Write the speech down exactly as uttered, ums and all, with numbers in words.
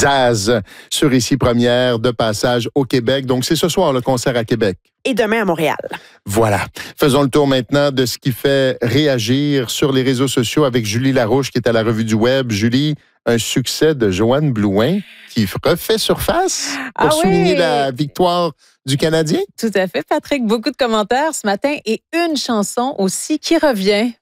Zaz sur Ici Première, de passage au Québec. Donc, c'est ce soir le concert à Québec. Et demain à Montréal. Voilà. Faisons le tour maintenant de ce qui fait réagir sur les réseaux sociaux avec Julie Larouche qui est à la Revue du Web. Julie, un succès de Joanne Blouin qui refait surface pour Ah souligner oui. la victoire du Canadien. Tout à fait, Patrick. Beaucoup de commentaires ce matin et une chanson aussi qui revient